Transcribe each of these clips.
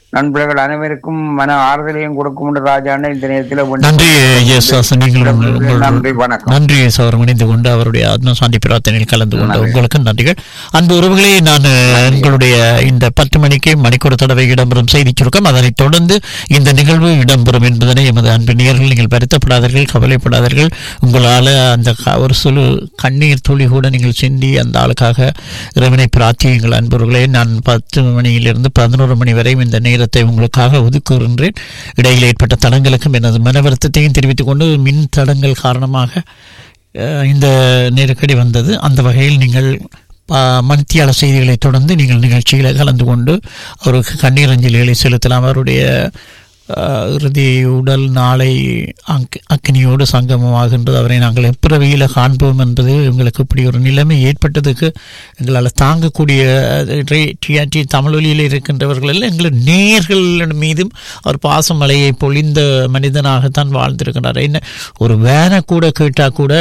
நண்பர்கள் அனைவருக்கும் மன ஆறுதலையும் கொடுக்கும் ராஜான இந்த நேரத்தில் நன்றி. நன்றி, வணக்கம். நன்றி சார். இணைந்து கொண்டு அவருடைய ஆத்ம சாந்தி பிரார்த்தனையில் கலந்து கொண்டு உங்களுக்கு நன்றிகள். அன்பு உறவுகளே, நான் எங்களுடைய இந்த 10 மணிக்கு மணிக்கூட தடவை இடம்பெறும் செய்தி சுருக்கம், அதனைத் தொடர்ந்து இந்த நிகழ்வு இடம்பெறும் என்பதனை எமது அன்பு நேயர்கள் நீங்கள் வருத்தப்படாதீர்கள், கவலைப்படாதீர்கள். உங்களால் அந்த ஒரு சிறு கண்ணீர் துளி கூட நீங்கள் சிந்தி அந்த ஆளுக்காக இறைவனை பிரார்த்தியுங்கள். அன்புறவுகளே, நான் 10 மணியிலிருந்து 11 மணி வரை இந்த நேரத்தை உங்களுக்காக ஒதுக்குகின்றேன். இடையில் ஏற்பட்ட தடங்களுக்கும் எனது மன வருத்தத்தையும் தெரிவித்துக் கொண்டு, மின் தடங்கள் காரணமாக இந்த நெருக்கடி வந்தது. அந்த வகையில் நீங்கள் மணித்தியால செய்திகளை தொடர்ந்து நீங்கள் நிகழ்ச்சிகளை கலந்து கொண்டு அவருக்கு கண்ணீர் அஞ்சலிகளை செலுத்தலாம். அவருடைய இறுதி உடல் நாளை அக்னியோடு சங்கமமாகின்றது. அவரை நாங்கள் எப்பிறவியில் காண்போம் என்பது எங்களுக்கு இப்படி ஒரு நிலைமை ஏற்பட்டதுக்கு எங்களால் தாங்கக்கூடிய டிஆர்டி தமிழொலியில் இருக்கின்றவர்கள் எல்லாம் எங்கள் நேயர்கள் மீதும் அவர் பாசம் மலையை பொழிந்த மனிதனாகத்தான் வாழ்ந்திருக்கிறார். என்ன ஒரு வேனை கூட கேட்டால் கூட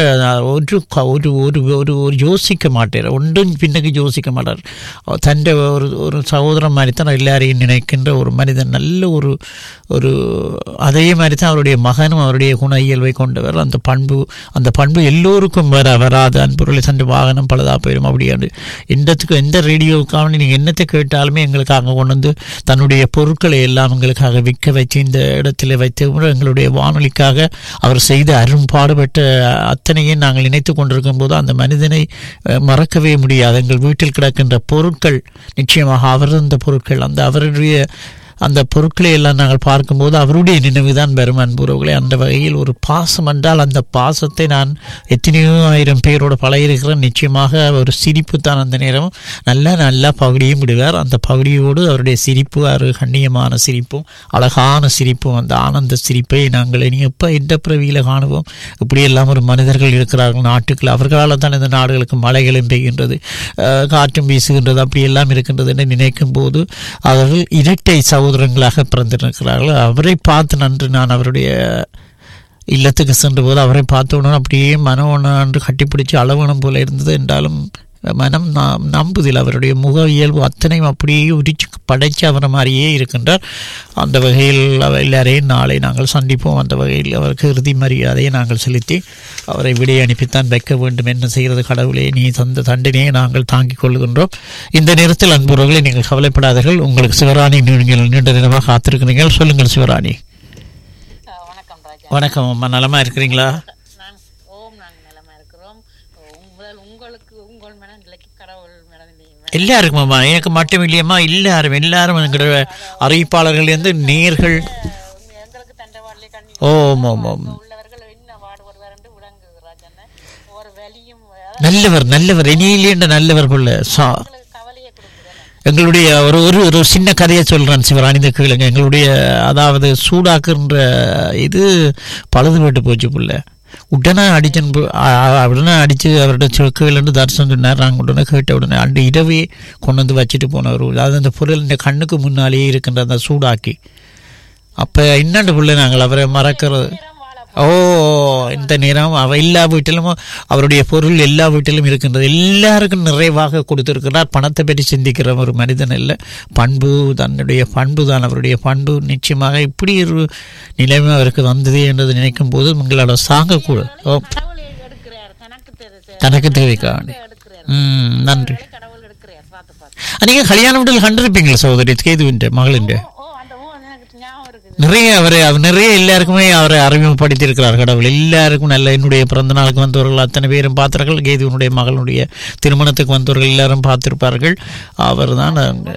ஒரு யோசிக்க மாட்டார், ஒன்றும் பின்னுக்கு யோசிக்க மாட்டார். தன்னை ஒரு சகோதரன் மாதிரி தான் எல்லாரையும் நினைக்கின்ற ஒரு மனிதன். நல்ல ஒரு அதே மாதிரி தான் அவருடைய மகனும் அவருடைய குண இயல்பை கொண்டவர். அந்த பண்பு எல்லோருக்கும் வராது. அன்புகளை சென்று வாகனம் பலதா போயிடும். அப்படியாது எந்த ரேடியோவுக்காக நீங்கள் என்னத்தை கேட்டாலுமே எங்களுக்காக கொண்டு வந்து தன்னுடைய பொருட்களை எல்லாம் எங்களுக்காக விற்க வச்சு இந்த இடத்துல வைத்து எங்களுடைய வானொலிக்காக அவர் செய்த அரும்பாடுபட்ட அத்தனையும் நாங்கள் நினைத்து கொண்டிருக்கும் போது அந்த மனிதனை மறக்கவே முடியாது. எங்கள் வீட்டில் கிடக்கின்ற பொருட்கள் நிச்சயமாக அவரது பொருட்கள், அந்த பொருட்களை எல்லாம் நாங்கள் பார்க்கும்போது அவருடைய நினைவுதான் வரும். அன்புறவுகளை, அந்த வகையில் ஒரு பாசம் என்றால் அந்த பாசத்தை நான் எத்தனையோ ஆயிரம் பேரோடு பழகிருக்கிறேன். நிச்சயமாக ஒரு சிரிப்பு தான் அந்த நேரம். நல்லா பகுடியும் விடுவார். அந்த பகுடியோடு அவருடைய சிரிப்பு, கண்ணியமான சிரிப்பும் அழகான சிரிப்பும், அந்த ஆனந்த சிரிப்பை நாங்கள் இனி எப்போ எந்த பிறவியில் காணுவோம். இப்படியெல்லாம் ஒரு மனிதர்கள் இருக்கிறார்கள் நாட்டுக்கள். அவர்களால் தான் இந்த நாடுகளுக்கு மழைகளும் பெய்கின்றது, காற்றும் வீசுகின்றது, அப்படியெல்லாம் இருக்கின்றது என்று நினைக்கும் போது அவர்கள் இரட்டை சகோதரங்களாக பிறந்திருக்கிறார்கள். அவரை பார்த்து நன்று நான் அவருடைய இல்லத்துக்கு சென்ற போது அவரை பார்த்தவுடன் அப்படியே மனோன்று கட்டிப்பிடிச்சு அளவணம் போல இருந்தது. என்றாலும் மனம் நம்புதில் அவருடைய முக இயல்பு அத்தனையும் அப்படியே உரிச்சு படைச்சு அவரை மாதிரியே இருக்கின்றார். அந்த வகையில் எல்லாரையும் நாளை நாங்கள் சந்திப்போம். அந்த வகையில் அவருக்கு இறுதி மரியாதையை நாங்கள் செலுத்தி அவரை விடை அனுப்பித்தான் வைக்க வேண்டும். என்ன செய்கிறது கடவுளே, நீ தந்த தண்டனையை நாங்கள் தாங்கிக் கொள்கின்றோம். இந்த நேரத்தில் அன்புறவர்களை நீங்கள் கவலைப்படாதீர்கள். உங்களுக்கு சிவராணி நீங்கள் நீண்ட நேரமாக காத்திருக்கிறீர்கள். சொல்லுங்கள் சிவராணி. வணக்கம் அம்மா, நலமா இருக்கிறீங்களா? எல்லாருக்கும் அம்மா, எனக்கு மட்டும் இல்லையம்மா, எல்லாரும் என்கிற அறிவிப்பாளர்கள் இருந்து நேர்கள். நல்லவர் இனியிலேண்ட நல்லவர் போல. எங்களுடைய ஒரு சின்ன கதையை சொல்றேன் சிவராணி, இந்த கேளுங்க. எங்களுடைய அதாவது சூடாக்குன்ற இது பழுது போட்டு போச்சு புள்ள. உடனே அடிச்சு அவருடைய சொற்கள் தரிசனம் சொன்னார். நாங்கள் உடனே கேட்ட உடனே அன்று இரவே கொண்டு வந்து வச்சுட்டு போனவர். அதாவது அந்த பொருள் இந்த கண்ணுக்கு முன்னாலேயே இருக்கின்ற அந்த சூடாக்கி. அப்போ என்னண்டு பிள்ளை நாங்கள் அவரை மறக்கிறது. இந்த நேரம் எல்லா வீட்டிலும் அவருடைய பொருள் எல்லா வீட்டிலும் இருக்கின்றது. எல்லாருக்கும் நிறைவாக கொடுத்திருக்கிறார். பணத்தை பற்றி சிந்திக்கிற ஒரு மனிதன் இல்லை. தன்னுடைய பண்பு தான் அவருடைய பண்பு. நிச்சயமாக இப்படி ஒரு நிலைமை அவருக்கு வந்தது என்றது நினைக்கும் போது உங்களோட சாங்கக்கூட தனக்கு தேவைக்காண்டி. நன்றி. நீங்க கல்யாண வீட்டில் கண்டிருப்பீங்களா சகோதரி கேதுவின் மகளின்? நிறைய எல்லாருக்குமே அவரை அறிமுகப்படுத்தியிருக்கிறார் கடவுள். எல்லாருக்கும் நல்ல என்னுடைய பிறந்த நாளுக்கு வந்தவர்கள் அத்தனை பேரும் பார்த்தார்கள். கேதுவனுடைய மகளுடைய திருமணத்துக்கு வந்தவர்கள் எல்லாரும் பார்த்திருப்பார்கள். அவர் தான்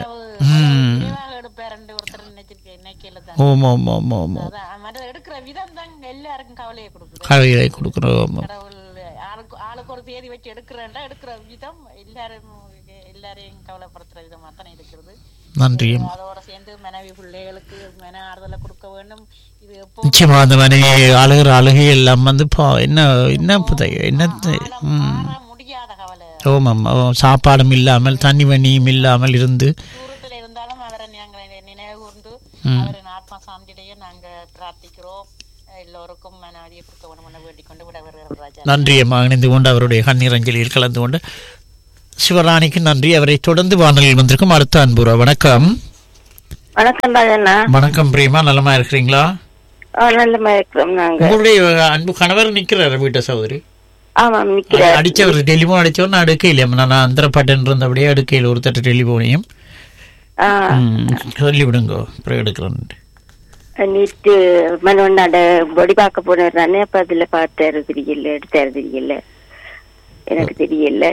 கவலையை கொடுக்கிறோம். நன்றி. நிச்சயமா அந்த மனைவி அழுகிற அழுகை எல்லாம் வந்து என்ன சாப்பாடும் இல்லாமல் தண்ணி வண்ணியும் இல்லாமல் இருந்து நன்றி அம்மா. இணைந்து கொண்டு அவருடைய கண்ணீர் அஞ்சலியில் கலந்து கொண்டு சிவராணிக்கு நன்றி. அவரை தொடர்ந்து வானொலியில் வந்திருக்கும் அடுத்த அன்புறா. வணக்கம். வணக்கம் ராஜண்ணா. வணக்கம் பிரியமா, நலமா இருக்கிறீங்களா? நல்லமா இருக்கிறோம் நாங்க. உங்களுடைய அன்பு கணவர் நிக்கிறாரு வீட்டை சகோதரி? ஆமாம் நிக்கிறார். அடிச்சவர் டெலிபோன் அடிச்சவர் நான் அடுக்கையில் நான் அந்தரப்பாட்டன் இருந்தபடியே அடுக்கையில் ஒரு தட்டு டெலிபோனையும் சொல்லிவிடுங்க அப்புறம் எடுக்கிறேன். நேற்று மனோண்ணாட பொடி பார்க்க போனாரு. அப்ப அதுல பார்த்தாரு தெரியல, எடுத்தாரு தெரியல, எனக்கு தெரியல.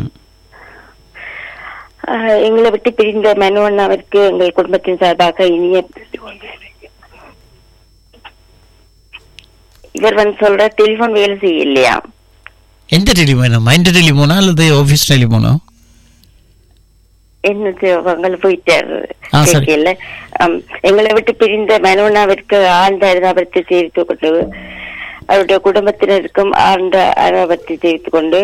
எங்களை விட்டு பிரிந்த மனோண்ணாவிற்கு எங்கள் குடும்பத்தின் சார்பாக இனிய இவர் சொல்ற டெலிபோன் வேலை செய்யலையா? எந்த டெலிபோனா? மைண்ட் டெலிபோனா அல்லது ஆபீஸ் டெலிபோனா? என்னது அவங்க போயிட்டாரு கேட்கல. எங்களை விட்டு பிரிந்த மனோண்ணாவிற்கு ஆழ்ந்த அனுதாபத்தை தெரிவித்துக் கொண்டு அவருடைய குடும்பத்தினருக்கும் ஆழ்ந்த அனுதாபத்தை தெரிவித்துக் கொண்டு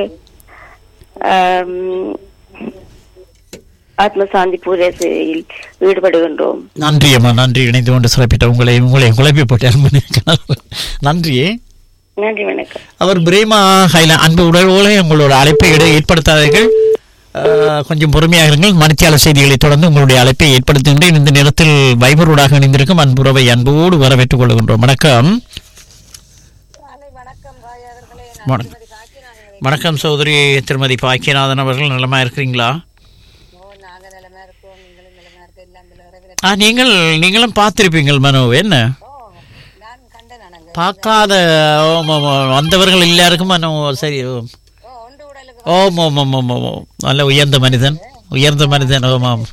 ஆத்ம சாந்தி பூஜையில் ஈடுபடுகின்றோம். நன்றி அம்மா, நன்றி. இணைந்து கொண்டு சிறப்பிட்ட உங்களை குழப்பி போட்டார். நன்றியே. நன்றி, வணக்கம். அவர் பிரேமா அன்பு உடல்களை உங்களோட அழைப்பை ஏற்படுத்தாதீர்கள், கொஞ்சம் பொறுமையாக இருங்கள். மணித்தியாளர் செய்திகளை தொடர்ந்து உங்களுடைய அழைப்பை ஏற்படுத்துகின்றேன். இந்த நேரத்தில் வைபரோடாக இணைந்திருக்கும் அன்புறவை அன்போடு வரவேற்றுக் கொள்கின்றோம். வணக்கம். வணக்கம் சகோதரி திருமதி பாக்கியநாதன் அவர்கள், நலமா இருக்கிறீங்களா? நீங்களும் பார்த்திருப்பீங்கள் மனோவை, என்ன பார்க்காத வந்தவர்கள் எல்லாருக்கும் மனோ சரி. ஓம் ஓம் ஓம் ஓம் ஓம் நல்ல உயர்ந்த மனிதன். ஓமாம்.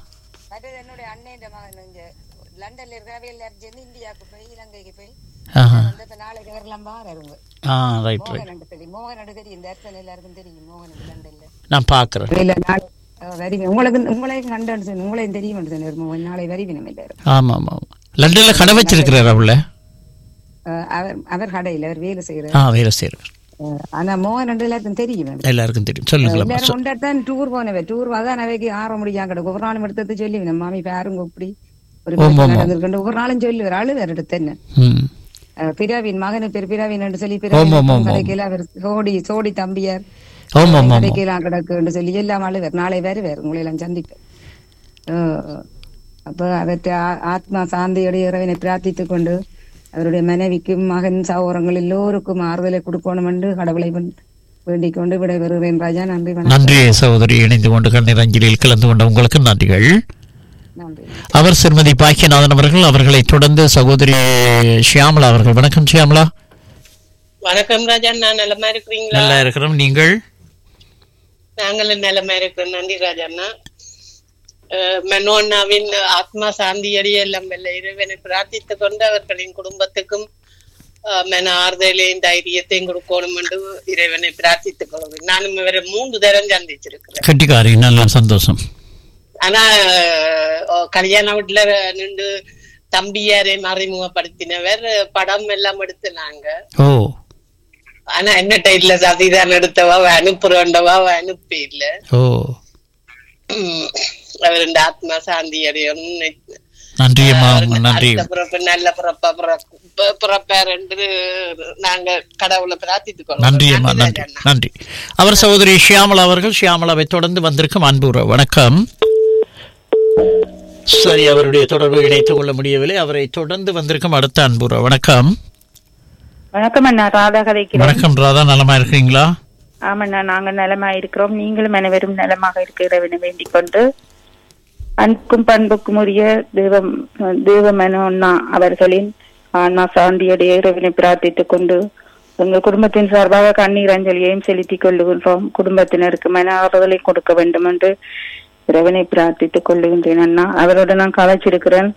நான் பார்க்கிறேன். உங்களையும் தெரியும். நாளை வரிவினம். ஆமா ஆமா, லண்டன்ல கடை வச்சிருக்கிறார். அவள அவர் கடையில் அவர் வேலை செய்யறார். ஆனா மோகன் எல்லாருக்கும் தெரியும். சொல்லுங்க. டூர் போனவே டூர் அதான் அவைக்கு ஆற முடியாம கிடக்கும். ஒரு நாளும் எடுத்து சொல்லி மாமி பாருங்க இப்படி ஒரு ஒரு நாளும் சொல்லுவார். அழுவார் எடுத்து என்ன பிராவின் மகனு பேர் பிராவின் சொல்லி கடைக்கையில அவர் சோடி தம்பியார் கடைக்கெல்லாம் கிடக்கு சொல்லி எல்லாம் அழுவார். நாளை வருவார், உங்களை எல்லாம் சந்திப்பார். அப்ப அவற்றை ஆத்மா சாந்தியுடைய இறைவனை பிரார்த்தித்துக் கொண்டு அவருடைய மனைவிக்கும் மகன் சகோதரங்கள் எல்லோருக்கும் ஆறுதலை கொடுக்கணும் என்று கடவுளை வேண்டிக் கொண்டு விடைபெறுகிறேன் ராஜா. நன்றி. நன்றி சகோதரி. இணைந்து கொண்டு கண்ணீர் அஞ்சலியில் கலந்து கொண்ட உங்களுக்கு நன்றிகள். அவர் திருமதி பாக்கியநாதன் அவர்கள். அவர்களை தொடர்ந்து சகோதரி ஷியாமலா அவர்கள். வணக்கம் ஷியாமலா. வணக்கம் ராஜா, நான் நலமா இருக்கிறீங்களா? நல்லா இருக்கிறோம். நீங்கள்? நாங்களும் நலமா இருக்கிறோம். நன்றி ராஜாண்ணா. மனோண்ணாவின் ஆத்மா சாந்தியடைய எல்லாம் வெல்ல இறைவனை பிரார்த்தித்துக் கொண்டு அவர்களின் குடும்பத்துக்கும் மன ஆறுதலையும் தைரியத்தையும் கொடுக்கணும் என்று இறைவனை பிரார்த்தித்துக் கொள்வேன். நானும் இவரை 3 தரம் சந்திச்சிருக்கிறேன். கட்டிக்காரி, நல்ல சந்தோஷம். ஆனா கல்யாண வீட்டுல நின்று தம்பியாரை அறிமுகப்படுத்தினவர், படம் எல்லாம் எடுத்துனாங்க. ஆனா என்ன டைட்ல சதிதான் எடுத்தவா அனுப்புறவா அனுப்பி இல்ல. அவர் ஆத்மா சாந்தி அடையணும். நல்ல பிறப்பார் என்று நாங்க கடவுளை பிரார்த்தித்துக்கோம். நன்றி. அவர் சகோதரி ஷியாமலா அவர்கள். ஷியாமலாவை தொடர்ந்து வந்திருக்கும் அன்புற வணக்கம். சரி, அவருடைய தொடர்பு இணைத்துக் கொள்ள முடியவில்லை. அவரை தொடர்ந்து வந்திருக்கும் அடுத்த அன்புற வணக்கம். வணக்கம் அண்ணா, ராதா கதைக்கிறேன். வணக்கம் ராதா, நலமா இருக்கிறீங்களா? ஆமண்ணா, நாங்க நலமா இருக்கிறோம். நீங்களும் அனைவரும் நலமாக இருக்கிறவனை வேண்டிக் கொண்டு அன்புக்கும் பண்புக்கும் உரிய தேவ மனோண்ணா அவர்களின் ஆன்மா சாந்தியுடைய இறைவனை பிரார்த்தித்துக் கொண்டு எங்கள் குடும்பத்தின் சார்பாக கண்ணீர் அஞ்சலியையும் செலுத்திக் கொள்ளுகின்றோம். குடும்பத்தினருக்கு மன ஆறுதலை கொடுக்க வேண்டும் என்று இறைவனை பிரார்த்தித்துக் கொள்ளுகின்றேன் அண்ணா. அவரோட நான் கலைச்சிருக்கிறேன்.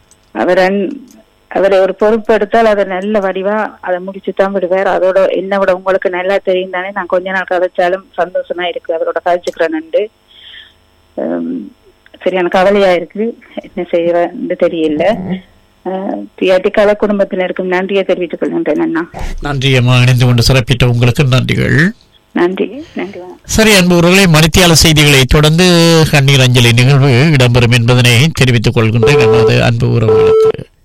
அவரை ஒரு பொறுப்பு எடுத்தால் அதை நல்ல வடிவா அதை முடிச்சுதான் விடுவார். அதோட என்ன விட உங்களுக்கு நல்லா தெரியும் தானே. நான் கொஞ்ச நாள் கதைச்சாலும் சந்தோஷமா இருக்கு அவரோட கதைச்சுக்கிறேன்னு. சரியான கவலையா இருக்கு, என்ன செய்யறேன்னு தெரியல. கலை குடும்பத்தினருக்கும் நன்றியை தெரிவித்துக் கொள்கின்றேன் அண்ணா. நன்றி அம்மா, இணைந்து கொண்டு சிறப்பிட்ட உங்களுக்கு நன்றிகள். நன்றி. சரி அன்புறவர்களே, மணித்தியாளர் செய்திகளை தொடர்ந்து கண்ணீர் அஞ்சலி நிகழ்வு இடம்பெறும் என்பதனை தெரிவித்துக் கொள்கின்றேன் நமது அன்பு உறவுகளுக்கு.